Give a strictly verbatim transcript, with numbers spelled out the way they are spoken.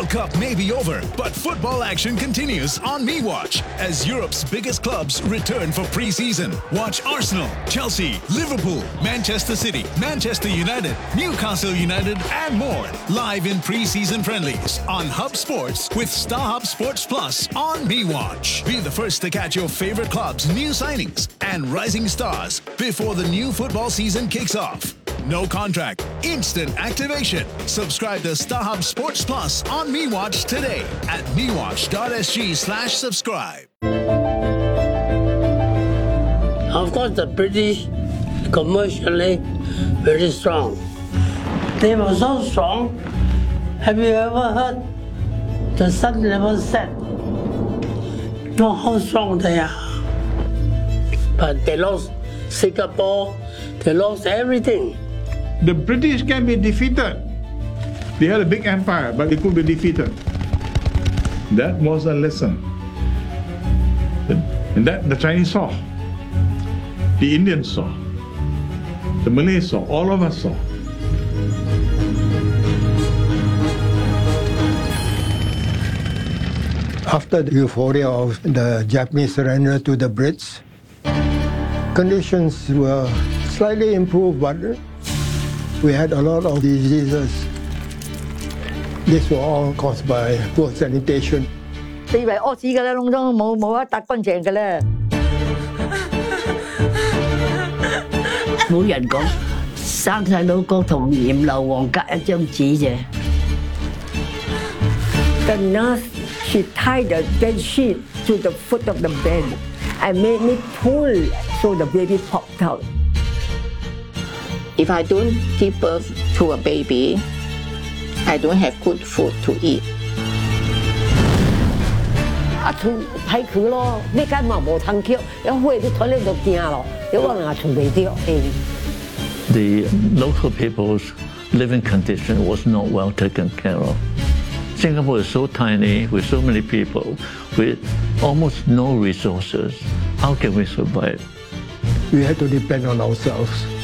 Cup may be over, but football action continues on MeWatch as Europe's biggest clubs return for pre-season. Watch Arsenal, Chelsea, Liverpool, Manchester City, Manchester United, Newcastle United, and more live in pre-season friendlies on Hub Sports with StarHub Sports Plus on MeWatch. Be the first to catch your favorite clubs' new signings and rising stars before the new football season kicks off. No contract, instant activation. Subscribe to StarHub Sports Plus on MeWatch today at mewatch.sg slash subscribe. Of course, the British commercially very strong. They were so strong. Have you ever heard the sun never set? Know how strong they are. But they lost Singapore. They lost everything. The British can be defeated. They had a big empire, but they could be defeated. That was a lesson. And that the Chinese saw. The Indians saw. The Malays saw. All of us saw. After the euphoria of the Japanese surrender to the Brits, conditions were slightly improved, but we had a lot of diseases. These were all caused by poor sanitation. 你以為屙屎嘅咧，窿中冇冇一笪乾淨嘅咧？ 冇人講生細佬哥同閻羅王隔一張紙啫。 The nurse, she tied the bed sheet to the foot of the bed and made me pull so the baby popped out. If I don't give birth to a baby, I don't have good food to eat. 啊，厝歹去咯，你干嘛无通吸？要火你腿你就惊咯，你往哪厝袂着？嘿。 The local people's living condition was not well taken care of. Singapore is so tiny with so many people, with almost no resources. How can we survive? We had to depend on ourselves.